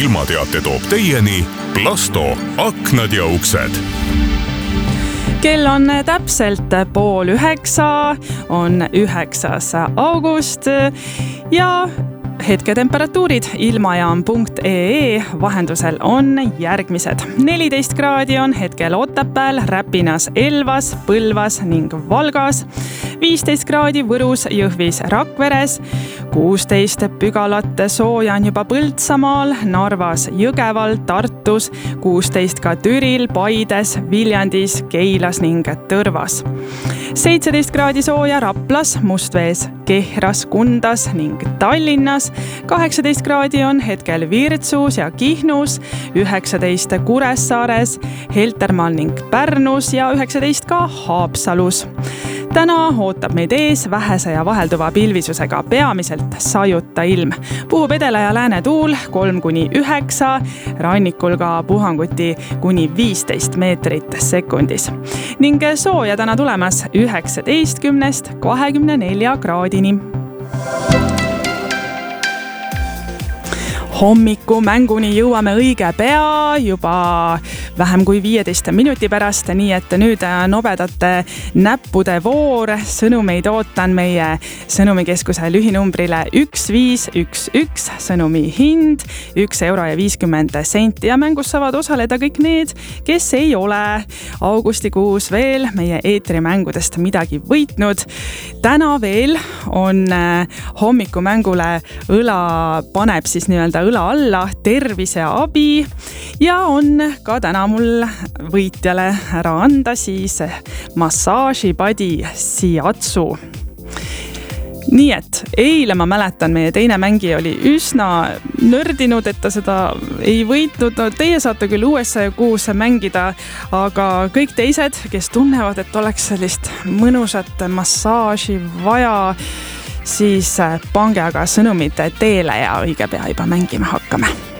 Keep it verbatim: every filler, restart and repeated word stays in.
ilmateate toob teieni Plasto aknad ja uksed. Kell on täpselt pool üheksa, on üheksas august ja hetketemperatuurid ilmajaam punkt ee vahendusel on järgmised. neliteist kraadi on hetkel Otepääl, Räpinas, Elvas, Põlvas ning Valgas. viisteist kraadi Võrus, Jõhvis, Rakveres. kuusteist Pügalat sooja on juba Põltsamaal, Narvas, Jõgeval, Tartus. kuusteist ka Türil, Paides, Viljandis, Keilas ning Tõrvas. seitseteist kraadi sooja Raplas, Mustvees, Kehras, Kundas ning Tallinnas. kaheksateist kraadi on hetkel Virtsus ja Kihnus, üheksateist Kuressaares, Heltermaal ning Pärnus ja üheksateist ka Haapsalus. Täna ootab meid ees vähese ja vahelduva pilvisusega peamiselt sajuta ilm. Puhub edela ja lääne tuul kolm kuni üheksa, rannikul ka puhanguti kuni viisteist meetrit sekundis. Ning sooja täna tulemas üheksateistkümnest kahekümne nelja kraadini. Hommiku mänguni jõuame õige pea, juba vähem kui viieteist minuti pärast, nii et nüüd nobedate näppude voor. Sõnumeid ootan meie sõnumikeskuse lühinumbrile üks viis üks üks, sõnumi hind üks euro ja viiskümmend senti ja mängus saavad osaleda kõik need, kes ei ole augustikuus veel meie eetrimängudest midagi võitnud. Täna veel on hommikumängule õla paneb siis nii-öelda õla alla tervise abi ja on ka täna mul võitjale ära anda siis massaažipadi Shiatsu. Nii et eile ma mäletan, meie teine mängija oli üsna nördinud, et ta seda ei võitnud. No, teie saate küll U S A kuus mängida, aga kõik teised, kes tunnevad, et oleks sellist mõnusat massaaži vaja, siis pange aga sõnumid teele ja õige pea juba mängima hakkame.